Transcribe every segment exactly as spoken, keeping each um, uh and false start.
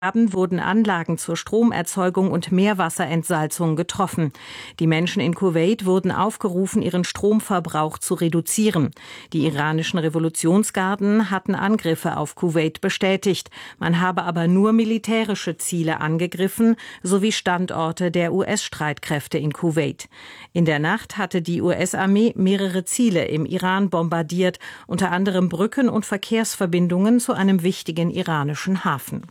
Abend wurden Anlagen zur Stromerzeugung und Meerwasserentsalzung getroffen. Die Menschen in Kuwait wurden aufgerufen, ihren Stromverbrauch zu reduzieren. Die iranischen Revolutionsgarden hatten Angriffe auf Kuwait bestätigt. Man habe aber nur militärische Ziele angegriffen, sowie Standorte der U S-Streitkräfte in Kuwait. In der Nacht hatte die U S-Armee mehrere Ziele im Iran bombardiert, unter anderem Brücken und Verkehrsverbindungen zu einem wichtigen iranischen Hafen.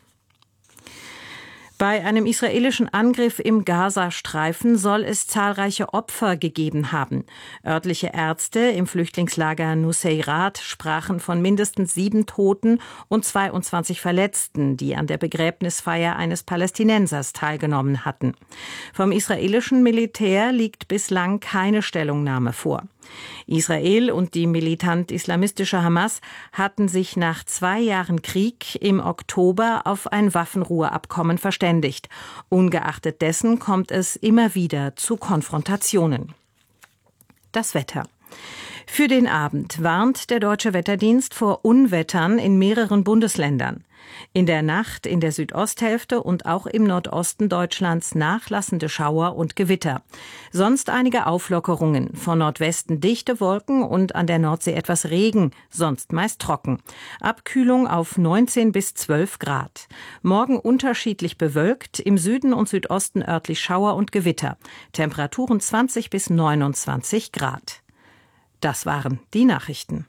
Bei einem israelischen Angriff im Gazastreifen soll es zahlreiche Opfer gegeben haben. Örtliche Ärzte im Flüchtlingslager Nuseirat sprachen von mindestens sieben Toten und zweiundzwanzig Verletzten, die an der Begräbnisfeier eines Palästinensers teilgenommen hatten. Vom israelischen Militär liegt bislang keine Stellungnahme vor. Israel und die militant-islamistische Hamas hatten sich nach zwei Jahren Krieg im Oktober auf ein Waffenruheabkommen verständigt. Ungeachtet dessen kommt es immer wieder zu Konfrontationen. Das Wetter. Für den Abend warnt der Deutsche Wetterdienst vor Unwettern in mehreren Bundesländern. In der Nacht in der Südosthälfte und auch im Nordosten Deutschlands nachlassende Schauer und Gewitter. Sonst einige Auflockerungen, von Nordwesten dichte Wolken und an der Nordsee etwas Regen, sonst meist trocken. Abkühlung auf neunzehn bis zwölf Grad. Morgen unterschiedlich bewölkt, im Süden und Südosten örtlich Schauer und Gewitter. Temperaturen zwanzig bis neunundzwanzig Grad. Das waren die Nachrichten.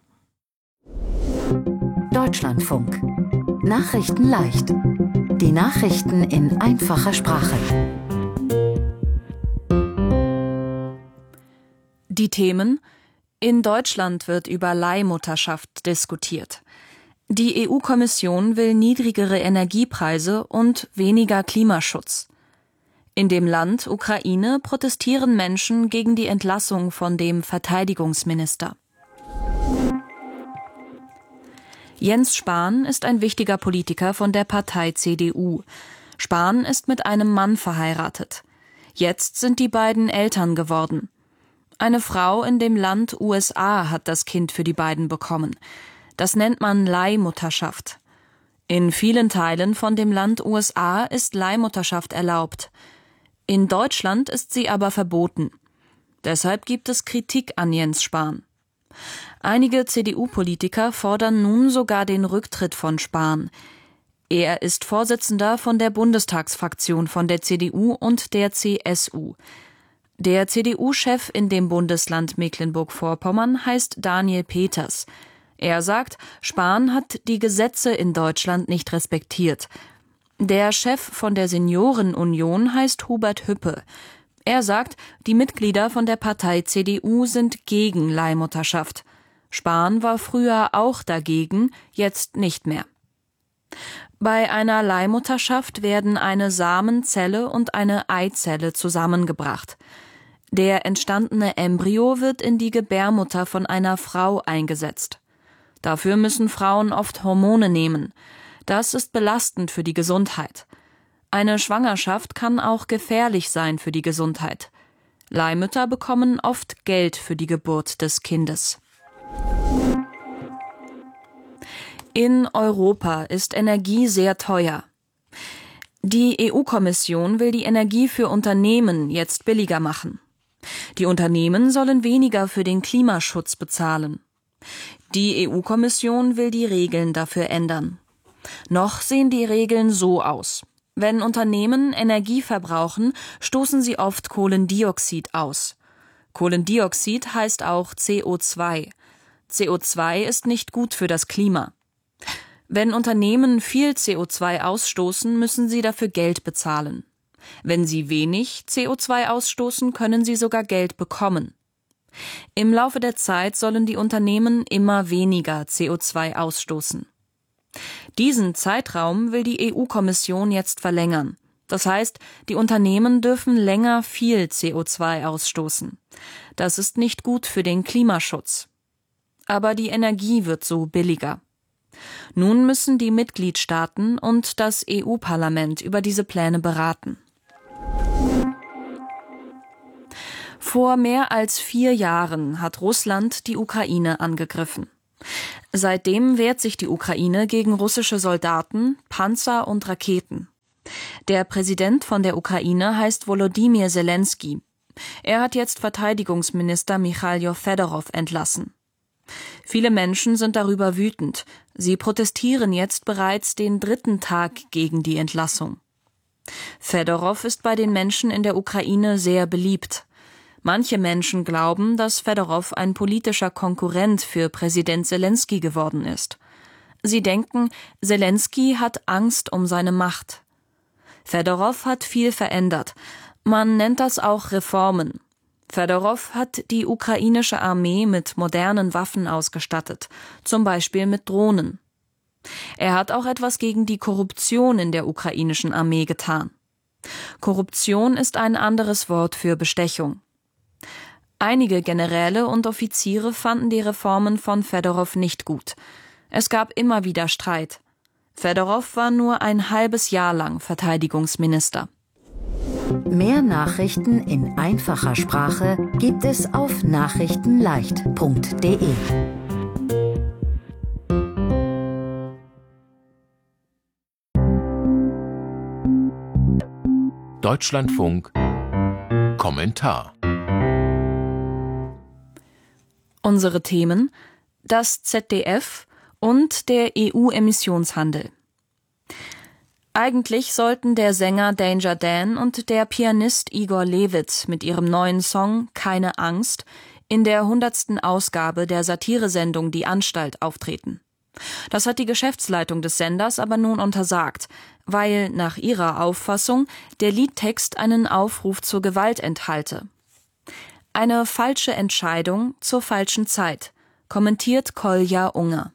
Deutschlandfunk. Nachrichten leicht. Die Nachrichten in einfacher Sprache. Die Themen: In Deutschland wird über Leihmutterschaft diskutiert. Die E U-Kommission will niedrigere Energiepreise und weniger Klimaschutz. In dem Land Ukraine protestieren Menschen gegen die Entlassung von dem Verteidigungsminister. Jens Spahn ist ein wichtiger Politiker von der Partei C D U. Spahn ist mit einem Mann verheiratet. Jetzt sind die beiden Eltern geworden. Eine Frau in dem Land U S A hat das Kind für die beiden bekommen. Das nennt man Leihmutterschaft. In vielen Teilen von dem Land U S A ist Leihmutterschaft erlaubt. In Deutschland ist sie aber verboten. Deshalb gibt es Kritik an Jens Spahn. Einige C D U-Politiker fordern nun sogar den Rücktritt von Spahn. Er ist Vorsitzender von der Bundestagsfraktion von der C D U und der C S U. Der C D U-Chef in dem Bundesland Mecklenburg-Vorpommern heißt Daniel Peters. Er sagt, Spahn hat die Gesetze in Deutschland nicht respektiert. Der Chef von der Seniorenunion heißt Hubert Hüppe. Er sagt, die Mitglieder von der Partei C D U sind gegen Leihmutterschaft. Spahn war früher auch dagegen, jetzt nicht mehr. Bei einer Leihmutterschaft werden eine Samenzelle und eine Eizelle zusammengebracht. Der entstandene Embryo wird in die Gebärmutter von einer Frau eingesetzt. Dafür müssen Frauen oft Hormone nehmen. Das ist belastend für die Gesundheit. Eine Schwangerschaft kann auch gefährlich sein für die Gesundheit. Leihmütter bekommen oft Geld für die Geburt des Kindes. In Europa ist Energie sehr teuer. Die E U-Kommission will die Energie für Unternehmen jetzt billiger machen. Die Unternehmen sollen weniger für den Klimaschutz bezahlen. Die E U-Kommission will die Regeln dafür ändern. Noch sehen die Regeln so aus. Wenn Unternehmen Energie verbrauchen, stoßen sie oft Kohlendioxid aus. Kohlendioxid heißt auch C O zwei. C O zwei ist nicht gut für das Klima. Wenn Unternehmen viel C O zwei ausstoßen, müssen sie dafür Geld bezahlen. Wenn sie wenig C O zwei ausstoßen, können sie sogar Geld bekommen. Im Laufe der Zeit sollen die Unternehmen immer weniger C O zwei ausstoßen. Diesen Zeitraum will die E U-Kommission jetzt verlängern. Das heißt, die Unternehmen dürfen länger viel C O zwei ausstoßen. Das ist nicht gut für den Klimaschutz. Aber die Energie wird so billiger. Nun müssen die Mitgliedstaaten und das E U-Parlament über diese Pläne beraten. Vor mehr als vier Jahren hat Russland die Ukraine angegriffen. Seitdem wehrt sich die Ukraine gegen russische Soldaten, Panzer und Raketen. Der Präsident von der Ukraine heißt Volodymyr Zelensky. Er hat jetzt Verteidigungsminister Michailo Fedorow entlassen. Viele Menschen sind darüber wütend. Sie protestieren jetzt bereits den dritten Tag gegen die Entlassung. Fedorow ist bei den Menschen in der Ukraine sehr beliebt. Manche Menschen glauben, dass Fedorow ein politischer Konkurrent für Präsident Zelensky geworden ist. Sie denken, Zelensky hat Angst um seine Macht. Fedorow hat viel verändert. Man nennt das auch Reformen. Fedorow hat die ukrainische Armee mit modernen Waffen ausgestattet, zum Beispiel mit Drohnen. Er hat auch etwas gegen die Korruption in der ukrainischen Armee getan. Korruption ist ein anderes Wort für Bestechung. Einige Generäle und Offiziere fanden die Reformen von Fedorow nicht gut. Es gab immer wieder Streit. Fedorow war nur ein halbes Jahr lang Verteidigungsminister. Mehr Nachrichten in einfacher Sprache gibt es auf nachrichtenleicht punkt de. Deutschlandfunk Kommentar. Unsere Themen: das Z D F und der E U-Emissionshandel. Eigentlich sollten der Sänger Danger Dan und der Pianist Igor Levit mit ihrem neuen Song »Keine Angst« in der hundertsten Ausgabe der Satiresendung »Die Anstalt« auftreten. Das hat die Geschäftsleitung des Senders aber nun untersagt, weil nach ihrer Auffassung der Liedtext einen Aufruf zur Gewalt enthalte. Eine falsche Entscheidung zur falschen Zeit, kommentiert Kolja Unger.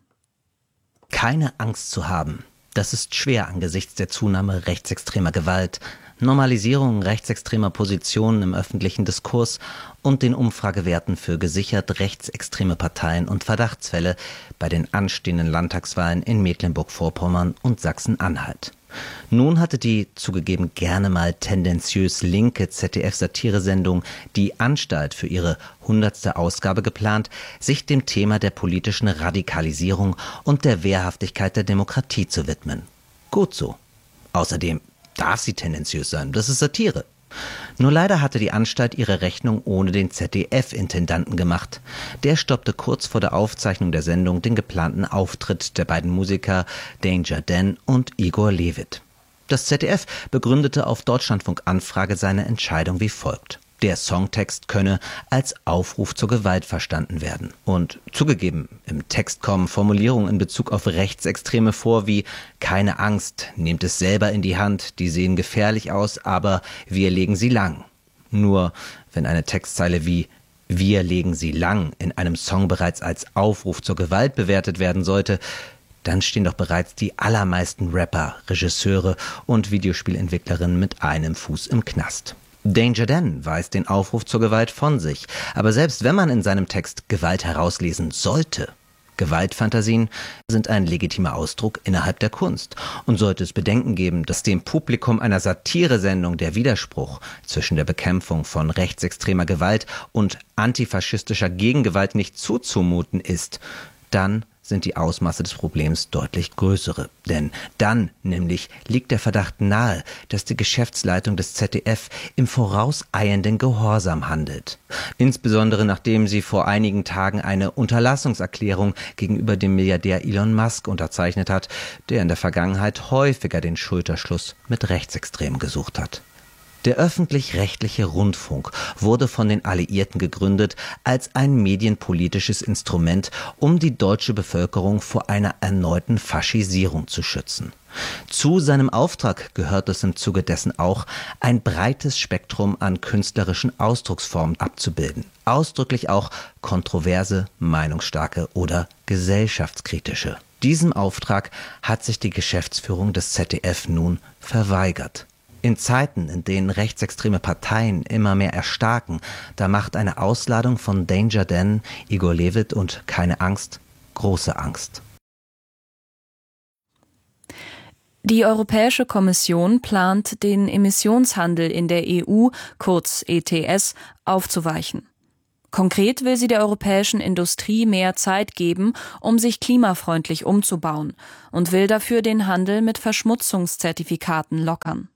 Keine Angst zu haben, das ist schwer angesichts der Zunahme rechtsextremer Gewalt, Normalisierung rechtsextremer Positionen im öffentlichen Diskurs und den Umfragewerten für gesichert rechtsextreme Parteien und Verdachtsfälle bei den anstehenden Landtagswahlen in Mecklenburg-Vorpommern und Sachsen-Anhalt. Nun hatte die zugegeben gerne mal tendenziös linke Z D F-Satiresendung Die Anstalt für ihre hundertste Ausgabe geplant, sich dem Thema der politischen Radikalisierung und der Wehrhaftigkeit der Demokratie zu widmen. Gut so. Außerdem darf sie tendenziös sein, das ist Satire. Nur leider hatte die Anstalt ihre Rechnung ohne den Z D F-Intendanten gemacht. Der stoppte kurz vor der Aufzeichnung der Sendung den geplanten Auftritt der beiden Musiker Danger Dan und Igor Levit. Das Z D F begründete auf Deutschlandfunk Anfrage seine Entscheidung wie folgt: Der Songtext könne als Aufruf zur Gewalt verstanden werden. Und zugegeben, im Text kommen Formulierungen in Bezug auf Rechtsextreme vor wie »Keine Angst, nehmt es selber in die Hand, die sehen gefährlich aus, aber wir legen sie lang«. Nur wenn eine Textzeile wie »Wir legen sie lang« in einem Song bereits als Aufruf zur Gewalt bewertet werden sollte, dann stehen doch bereits die allermeisten Rapper, Regisseure und Videospielentwicklerinnen mit einem Fuß im Knast. Danger Dan weist den Aufruf zur Gewalt von sich. Aber selbst wenn man in seinem Text Gewalt herauslesen sollte, Gewaltfantasien sind ein legitimer Ausdruck innerhalb der Kunst. Und sollte es Bedenken geben, dass dem Publikum einer Satiresendung der Widerspruch zwischen der Bekämpfung von rechtsextremer Gewalt und antifaschistischer Gegengewalt nicht zuzumuten ist, dann sind die Ausmaße des Problems deutlich größere. Denn dann nämlich liegt der Verdacht nahe, dass die Geschäftsleitung des Z D F im vorauseilenden Gehorsam handelt. Insbesondere nachdem sie vor einigen Tagen eine Unterlassungserklärung gegenüber dem Milliardär Elon Musk unterzeichnet hat, der in der Vergangenheit häufiger den Schulterschluss mit Rechtsextremen gesucht hat. Der öffentlich-rechtliche Rundfunk wurde von den Alliierten gegründet als ein medienpolitisches Instrument, um die deutsche Bevölkerung vor einer erneuten Faschisierung zu schützen. Zu seinem Auftrag gehört es im Zuge dessen auch, ein breites Spektrum an künstlerischen Ausdrucksformen abzubilden, ausdrücklich auch kontroverse, meinungsstarke oder gesellschaftskritische. Diesem Auftrag hat sich die Geschäftsführung des Z D F nun verweigert. In Zeiten, in denen rechtsextreme Parteien immer mehr erstarken, da macht eine Ausladung von Danger Dan, Igor Levit und Keine Angst große Angst. Die Europäische Kommission plant, den Emissionshandel in der E U, kurz E T S, aufzuweichen. Konkret will sie der europäischen Industrie mehr Zeit geben, um sich klimafreundlich umzubauen, und will dafür den Handel mit Verschmutzungszertifikaten lockern.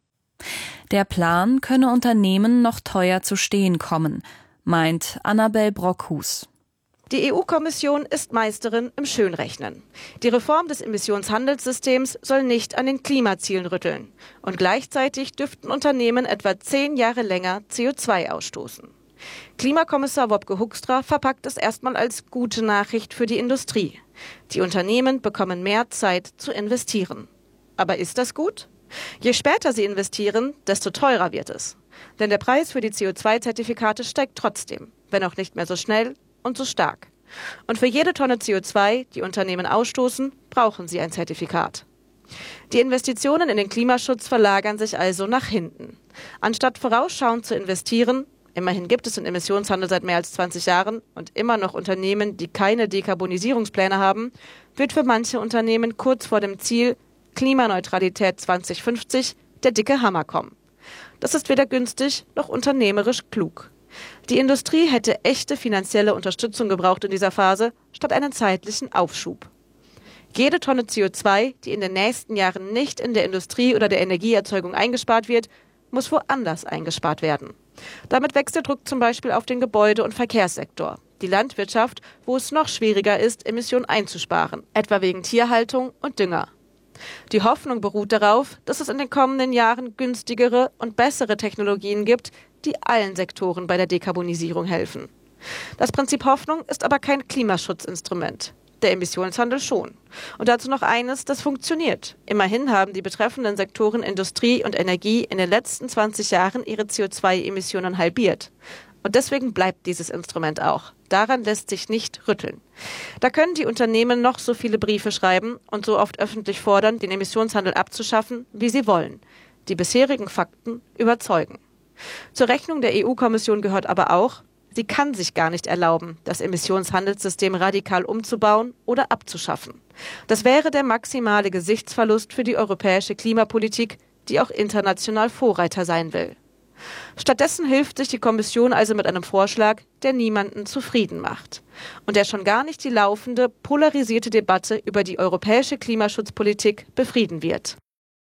Der Plan könne Unternehmen noch teuer zu stehen kommen, meint Annabel Brockhus. Die E U-Kommission ist Meisterin im Schönrechnen. Die Reform des Emissionshandelssystems soll nicht an den Klimazielen rütteln. Und gleichzeitig dürften Unternehmen etwa zehn Jahre länger C O zwei ausstoßen. Klimakommissar Wopke Hoekstra verpackt es erstmal als gute Nachricht für die Industrie. Die Unternehmen bekommen mehr Zeit zu investieren. Aber ist das gut? Je später sie investieren, desto teurer wird es. Denn der Preis für die C O zwei Zertifikate steigt trotzdem, wenn auch nicht mehr so schnell und so stark. Und für jede Tonne C O zwei, die Unternehmen ausstoßen, brauchen sie ein Zertifikat. Die Investitionen in den Klimaschutz verlagern sich also nach hinten. Anstatt vorausschauend zu investieren, immerhin gibt es den Emissionshandel seit mehr als zwanzig Jahren und immer noch Unternehmen, die keine Dekarbonisierungspläne haben, wird für manche Unternehmen kurz vor dem Ziel Klimaneutralität zwanzig fünfzig der dicke Hammer kommen. Das ist weder günstig noch unternehmerisch klug. Die Industrie hätte echte finanzielle Unterstützung gebraucht in dieser Phase, statt einen zeitlichen Aufschub. Jede Tonne C O zwei, die in den nächsten Jahren nicht in der Industrie oder der Energieerzeugung eingespart wird, muss woanders eingespart werden. Damit wächst der Druck zum Beispiel auf den Gebäude- und Verkehrssektor, die Landwirtschaft, wo es noch schwieriger ist, Emissionen einzusparen, etwa wegen Tierhaltung und Dünger. Die Hoffnung beruht darauf, dass es in den kommenden Jahren günstigere und bessere Technologien gibt, die allen Sektoren bei der Dekarbonisierung helfen. Das Prinzip Hoffnung ist aber kein Klimaschutzinstrument. Der Emissionshandel schon. Und dazu noch eines, das funktioniert. Immerhin haben die betreffenden Sektoren Industrie und Energie in den letzten zwanzig Jahren ihre C O zwei Emissionen halbiert. Und deswegen bleibt dieses Instrument auch. Daran lässt sich nicht rütteln. Da können die Unternehmen noch so viele Briefe schreiben und so oft öffentlich fordern, den Emissionshandel abzuschaffen, wie sie wollen. Die bisherigen Fakten überzeugen. Zur Rechnung der E U-Kommission gehört aber auch, sie kann sich gar nicht erlauben, das Emissionshandelssystem radikal umzubauen oder abzuschaffen. Das wäre der maximale Gesichtsverlust für die europäische Klimapolitik, die auch international Vorreiter sein will. Stattdessen hilft sich die Kommission also mit einem Vorschlag, der niemanden zufrieden macht und der schon gar nicht die laufende, polarisierte Debatte über die europäische Klimaschutzpolitik befrieden wird.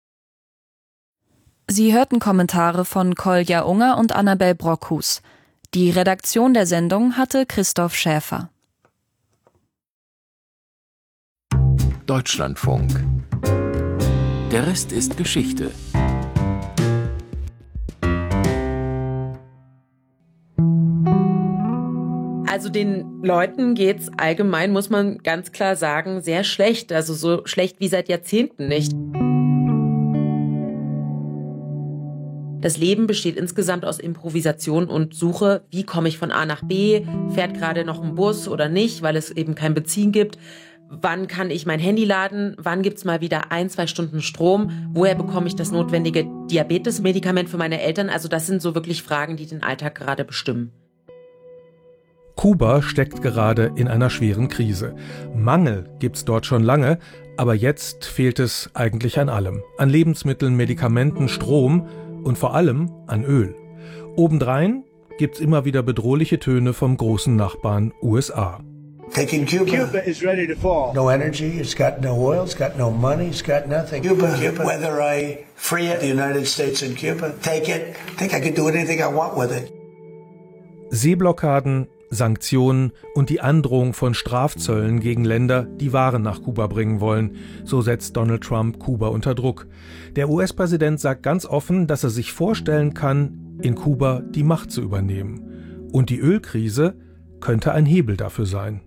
Sie hörten Kommentare von Kolja Unger und Annabel Brockhus. Die Redaktion der Sendung hatte Christoph Schäfer. Deutschlandfunk. Der Rest ist Geschichte. Also den Leuten geht's allgemein, muss man ganz klar sagen, sehr schlecht. Also so schlecht wie seit Jahrzehnten nicht. Das Leben besteht insgesamt aus Improvisation und Suche. Wie komme ich von A nach B? Fährt gerade noch ein Bus oder nicht, weil es eben kein Benzin gibt? Wann kann ich mein Handy laden? Wann gibt's mal wieder ein, zwei Stunden Strom? Woher bekomme ich das notwendige Diabetes-Medikament für meine Eltern? Also das sind so wirklich Fragen, die den Alltag gerade bestimmen. Kuba steckt gerade in einer schweren Krise. Mangel gibt's dort schon lange, aber jetzt fehlt es eigentlich an allem. An Lebensmitteln, Medikamenten, Strom und vor allem an Öl. Obendrein gibt's immer wieder bedrohliche Töne vom großen Nachbarn U S A. Taking Cuba. Cuba is ready to fall. No energy, it's got no oil, it's got no money, it's got nothing. Cuba, Cuba. Whether I free it, the United States and Cuba, take it, I think I can do anything I want with it. Seeblockaden, Sanktionen und die Androhung von Strafzöllen gegen Länder, die Waren nach Kuba bringen wollen. So setzt Donald Trump Kuba unter Druck. Der U S-Präsident sagt ganz offen, dass er sich vorstellen kann, in Kuba die Macht zu übernehmen. Und die Ölkrise könnte ein Hebel dafür sein.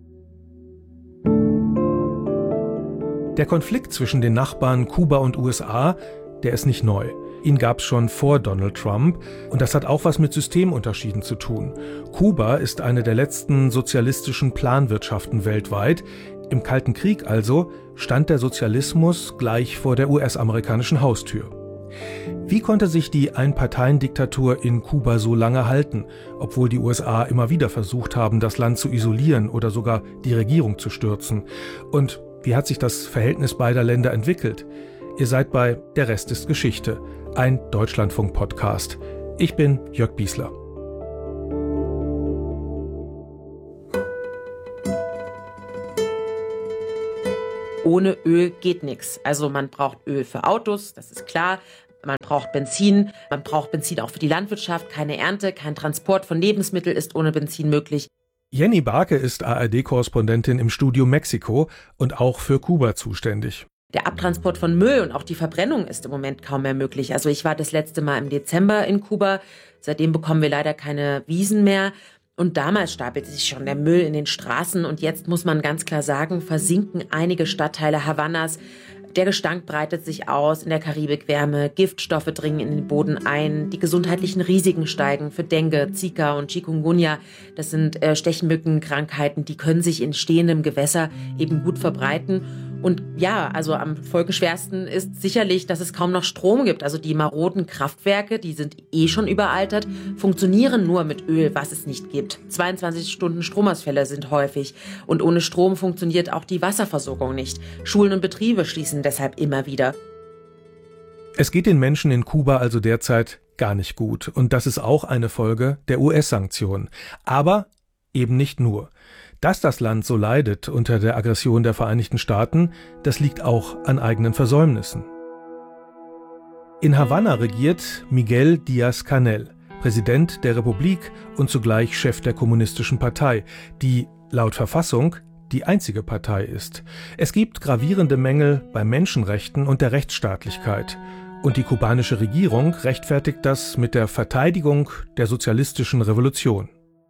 Der Konflikt zwischen den Nachbarn Kuba und U S A, der ist nicht neu. Ihn gab es schon vor Donald Trump und das hat auch was mit Systemunterschieden zu tun. Kuba ist eine der letzten sozialistischen Planwirtschaften weltweit. Im Kalten Krieg also stand der Sozialismus gleich vor der U S-amerikanischen Haustür. Wie konnte sich die Einparteiendiktatur in Kuba so lange halten, obwohl die U S A immer wieder versucht haben, das Land zu isolieren oder sogar die Regierung zu stürzen? Und wie hat sich das Verhältnis beider Länder entwickelt? Ihr seid bei Der Rest ist Geschichte, ein Deutschlandfunk-Podcast. Ich bin Jörg Biesler. ohne Öl geht nichts. Also man braucht Öl für Autos, das ist klar. Man braucht Benzin, man braucht Benzin auch für die Landwirtschaft. Keine Ernte, kein Transport von Lebensmitteln ist ohne Benzin möglich. Jenny Barke ist A R D-Korrespondentin im Studio Mexiko und auch für Kuba zuständig. Der Abtransport von Müll und auch die Verbrennung ist im Moment kaum mehr möglich. Also ich war das letzte Mal im Dezember in Kuba. Seitdem bekommen wir leider keine Wiesen mehr. Und damals stapelte sich schon der Müll in den Straßen. Und jetzt muss man ganz klar sagen, versinken einige Stadtteile Havannas. Der Gestank breitet sich aus in der Karibikwärme, Giftstoffe dringen in den Boden ein, die gesundheitlichen Risiken steigen für Dengue, Zika und Chikungunya. Das sind äh, Stechmückenkrankheiten, die können sich in stehendem Gewässer eben gut verbreiten. Und ja, also am folgenschwersten ist sicherlich, dass es kaum noch Strom gibt. Also die maroden Kraftwerke, die sind eh schon überaltert, funktionieren nur mit Öl, was es nicht gibt. zweiundzwanzig Stunden Stromausfälle sind häufig. Und ohne Strom funktioniert auch die Wasserversorgung nicht. Schulen und Betriebe schließen deshalb immer wieder. Es geht den Menschen in Kuba also derzeit gar nicht gut. Und das ist auch eine Folge der U S-Sanktionen. Aber eben nicht nur. Dass das Land so leidet unter der Aggression der Vereinigten Staaten, das liegt auch an eigenen Versäumnissen. In Havanna regiert Miguel Díaz-Canel, Präsident der Republik und zugleich Chef der Kommunistischen Partei, die laut Verfassung die einzige Partei ist. Es gibt gravierende Mängel bei Menschenrechten und der Rechtsstaatlichkeit. Und die kubanische Regierung rechtfertigt das mit der Verteidigung der sozialistischen Revolution.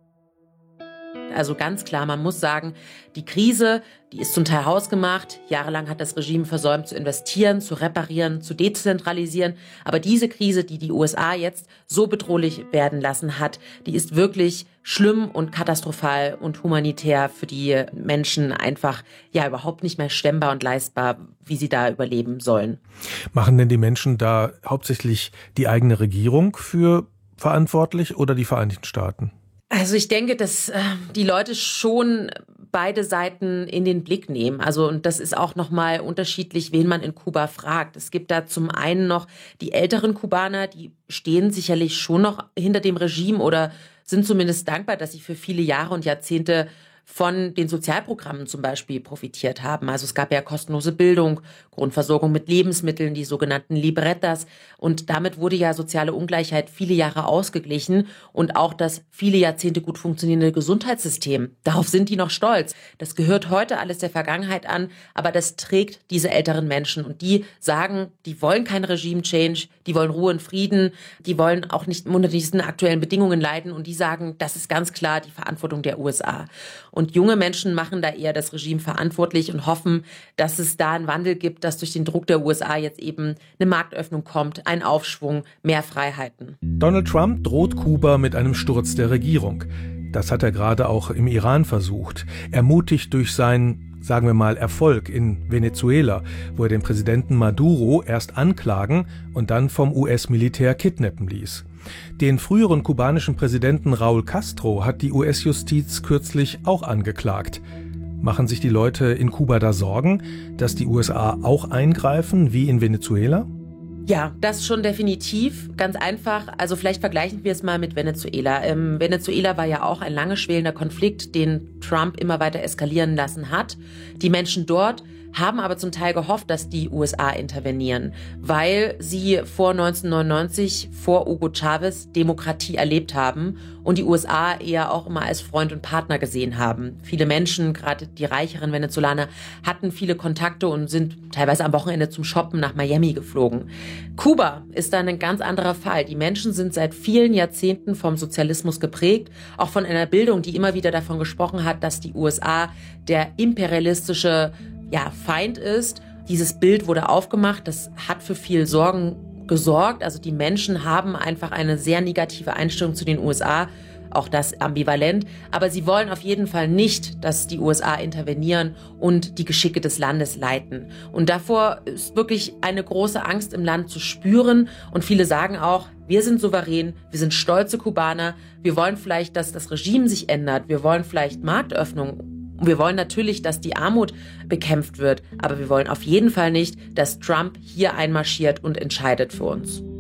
Also ganz klar, man muss sagen, die Krise, die ist zum Teil hausgemacht. Jahrelang hat das Regime versäumt zu investieren, zu reparieren, zu dezentralisieren. Aber diese Krise, die die U S A jetzt so bedrohlich werden lassen hat, die ist wirklich schlimm und katastrophal und humanitär für die Menschen einfach ja überhaupt nicht mehr stemmbar und leistbar, wie sie da überleben sollen. Machen denn die Menschen da hauptsächlich die eigene Regierung für verantwortlich oder die Vereinigten Staaten? Also ich denke, dass äh, die Leute schon beide Seiten in den Blick nehmen. Also und das ist auch nochmal unterschiedlich, wen man in Kuba fragt. Es gibt da zum einen noch die älteren Kubaner, die stehen sicherlich schon noch hinter dem Regime oder sind zumindest dankbar, dass sie für viele Jahre und Jahrzehnte von den Sozialprogrammen zum Beispiel profitiert haben. Also es gab ja kostenlose Bildung, Grundversorgung mit Lebensmitteln, die sogenannten Libretas. Und damit wurde ja soziale Ungleichheit viele Jahre ausgeglichen und auch das viele Jahrzehnte gut funktionierende Gesundheitssystem. Darauf sind die noch stolz. Das gehört heute alles der Vergangenheit an, aber das trägt diese älteren Menschen. Und die sagen, die wollen kein Regime-Change, die wollen Ruhe und Frieden, die wollen auch nicht unter diesen aktuellen Bedingungen leiden. Und die sagen, das ist ganz klar die Verantwortung der U S A. Und junge Menschen machen da eher das Regime verantwortlich und hoffen, dass es da einen Wandel gibt, dass durch den Druck der U S A jetzt eben eine Marktöffnung kommt, ein Aufschwung, mehr Freiheiten. Donald Trump droht Kuba mit einem Sturz der Regierung. Das hat er gerade auch im Iran versucht. Ermutigt durch seinen, sagen wir mal, Erfolg in Venezuela, wo er den Präsidenten Maduro erst anklagen und dann vom U S-Militär kidnappen ließ. Den früheren kubanischen Präsidenten Raúl Castro hat die U S-Justiz kürzlich auch angeklagt. Machen sich die Leute in Kuba da Sorgen, dass die U S A auch eingreifen, wie in Venezuela? Ja, das schon definitiv. Ganz einfach. Also vielleicht vergleichen wir es mal mit Venezuela. Ähm, Venezuela war ja auch ein lange schwelender Konflikt, den Trump immer weiter eskalieren lassen hat. Die Menschen dort haben aber zum Teil gehofft, dass die U S A intervenieren, weil sie vor neunzehnhundertneunundneunzig, vor Hugo Chavez, Demokratie erlebt haben und die U S A eher auch immer als Freund und Partner gesehen haben. Viele Menschen, gerade die reicheren Venezolaner, hatten viele Kontakte und sind teilweise am Wochenende zum Shoppen nach Miami geflogen. Kuba ist dann ein ganz anderer Fall. Die Menschen sind seit vielen Jahrzehnten vom Sozialismus geprägt, auch von einer Bildung, die immer wieder davon gesprochen hat, dass die U S A der imperialistische ja, Feind ist. Dieses Bild wurde aufgemacht, das hat für viel Sorgen gesorgt. Also die Menschen haben einfach eine sehr negative Einstellung zu den U S A, auch das ambivalent. Aber sie wollen auf jeden Fall nicht, dass die U S A intervenieren und die Geschicke des Landes leiten. Und davor ist wirklich eine große Angst im Land zu spüren. Und viele sagen auch, wir sind souverän, wir sind stolze Kubaner, wir wollen vielleicht, dass das Regime sich ändert, wir wollen vielleicht Marktöffnung. Und wir wollen natürlich, dass die Armut bekämpft wird, aber wir wollen auf jeden Fall nicht, dass Trump hier einmarschiert und entscheidet für uns.